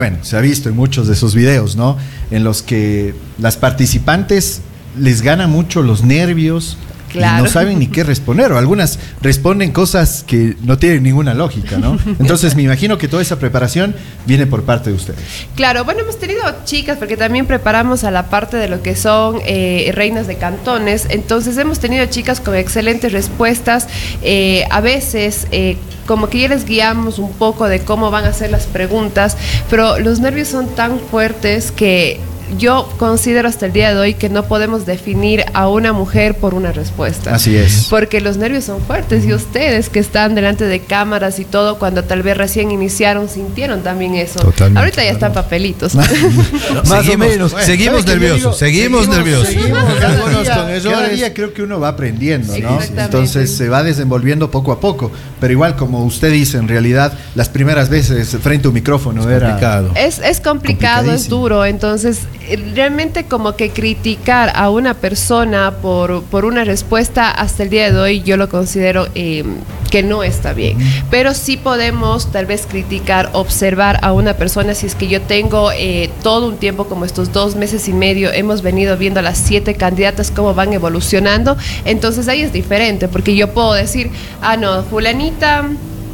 Bueno, se ha visto en muchos de esos videos, ¿no? En los que las participantes les gana mucho los nervios. Claro. Y no saben ni qué responder, o algunas responden cosas que no tienen ninguna lógica, ¿no? Entonces me imagino que toda esa preparación viene por parte de ustedes. Claro, bueno, hemos tenido chicas, porque también preparamos a la parte de lo que son reinas de cantones, entonces hemos tenido chicas con excelentes respuestas, a veces como que ya les guiamos un poco de cómo van a hacer las preguntas, pero los nervios son tan fuertes que yo considero hasta el día de hoy que no podemos definir a una mujer por una respuesta. Así es. Porque los nervios son fuertes y ustedes que están delante de cámaras y todo, cuando tal vez recién iniciaron, sintieron también eso. Totalmente. Ahorita ya están papelitos. Más o menos. Seguimos nerviosos, seguimos nerviosos. Cada día creo que uno va aprendiendo, ¿no? Entonces se va desenvolviendo poco a poco. Pero igual, como usted dice, en realidad, las primeras veces frente a un micrófono era complicado. Es complicado, es duro. Entonces, realmente como que criticar a una persona por una respuesta hasta el día de hoy yo lo considero que no está bien, pero sí podemos tal vez criticar, observar a una persona. Si es que yo tengo todo un tiempo, como estos 2 meses y medio, hemos venido viendo a las 7 candidatas cómo van evolucionando, entonces ahí es diferente, porque yo puedo decir, no, fulanita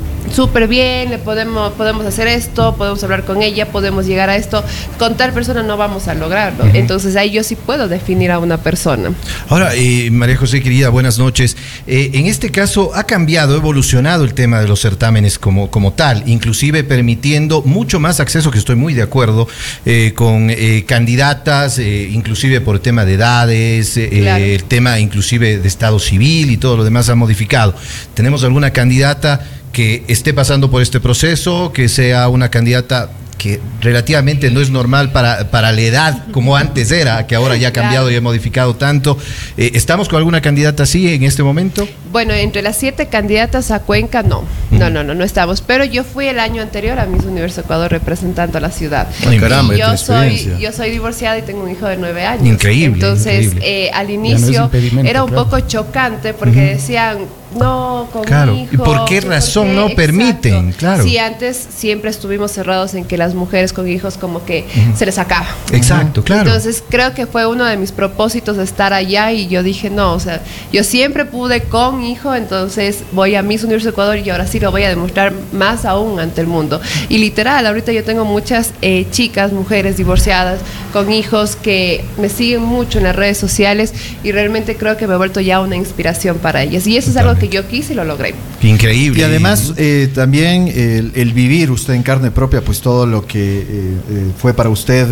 súper bien, le podemos hacer esto, podemos hablar con ella, podemos llegar a esto, con tal persona no vamos a lograrlo. Entonces ahí yo sí puedo definir a una persona. Ahora, María José, querida, buenas noches. En este caso ha cambiado, ha evolucionado el tema de los certámenes como tal, inclusive permitiendo mucho más acceso, que estoy muy de acuerdo, con candidatas, inclusive por el tema de edades, claro. El tema inclusive de estado civil y todo lo demás ha modificado. ¿Tenemos alguna candidata que esté pasando por este proceso, que sea una candidata que relativamente no es normal para la edad como antes era, que ahora ya ha cambiado y ha modificado tanto? ¿Estamos con alguna candidata así en este momento? Bueno, entre las 7 candidatas a Cuenca no estamos, pero yo fui el año anterior a Miss Universo Ecuador representando a la ciudad. Caramba, y yo soy divorciada y tengo un hijo de 9 años. Increíble. Entonces, increíble. Al inicio era un poco chocante porque decían, no, con claro. mi hijo. ¿Y por qué razón no permiten? Claro. Sí, antes siempre estuvimos cerrados en que las mujeres con hijos como que se les acaba. Exacto, claro. Entonces creo que fue uno de mis propósitos de estar allá, y yo dije, no, o sea, yo siempre pude con hijo, entonces voy a Miss Universo Ecuador y ahora sí lo voy a demostrar más aún ante el mundo. Y literal, ahorita yo tengo muchas chicas, mujeres divorciadas con hijos que me siguen mucho en las redes sociales, y realmente creo que me he vuelto ya una inspiración para ellas, y eso es algo que yo quise y lo logré. Increíble. Y además también el vivir usted en carne propia, pues todo lo que fue para usted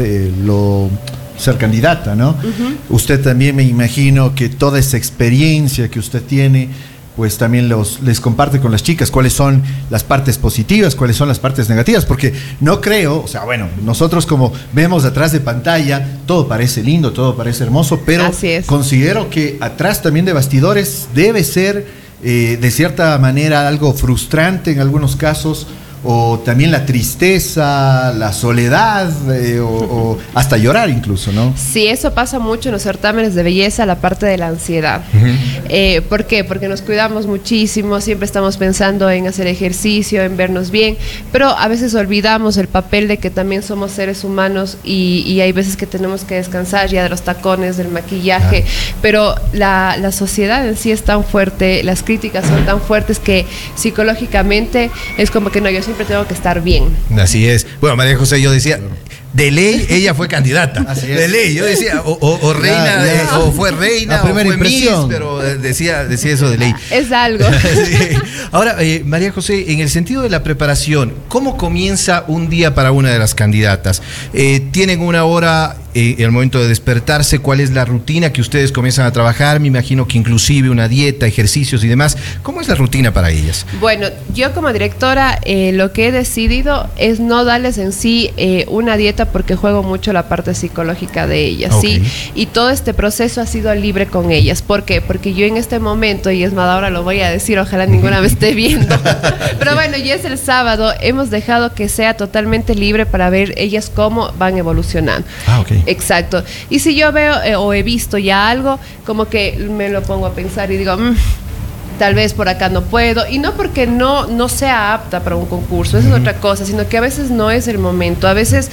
ser candidata, ¿no? Usted también, me imagino que toda esa experiencia que usted tiene, pues también les comparte con las chicas cuáles son las partes positivas, cuáles son las partes negativas, porque no creo, o sea, bueno, nosotros como vemos atrás de pantalla, todo parece lindo, todo parece hermoso, pero considero que atrás también de bastidores debe ser de cierta manera algo frustrante en algunos casos, o también la tristeza, la soledad, o hasta llorar incluso, ¿no? Sí, eso pasa mucho en los certámenes de belleza, la parte de la ansiedad. ¿Por qué? Porque nos cuidamos muchísimo, siempre estamos pensando en hacer ejercicio, en vernos bien, pero a veces olvidamos el papel de que también somos seres humanos, y hay veces que tenemos que descansar ya de los tacones, del maquillaje, pero la sociedad en sí es tan fuerte, las críticas son tan fuertes que psicológicamente es como que no, yo siempre tengo que estar bien. Así es. Bueno, María José, yo decía, de ley ella fue candidata. De ley, yo decía, o reina, o fue reina, o fue Miss, pero decía eso de ley. Es algo. Sí. Ahora, María José, en el sentido de la preparación, ¿cómo comienza un día para una de las candidatas? ¿Tienen una hora en el momento de despertarse? ¿Cuál es la rutina que ustedes comienzan a trabajar? Me imagino que inclusive una dieta, ejercicios y demás. ¿Cómo es la rutina para ellas? Bueno, yo como directora lo que he decidido es no darles en sí una dieta, porque juego mucho la parte psicológica de ellas, ¿sí? Y todo este proceso ha sido libre con ellas. ¿Por qué? Porque yo en este momento, y es más, ahora lo voy a decir, ojalá ninguna me esté viendo, pero bueno, ya es el sábado, hemos dejado que sea totalmente libre para ver ellas cómo van evolucionando. Exacto. Y si yo veo o he visto ya algo, como que me lo pongo a pensar y digo, tal vez por acá no puedo, y no porque no sea apta para un concurso, eso es otra cosa, sino que a veces no es el momento, a veces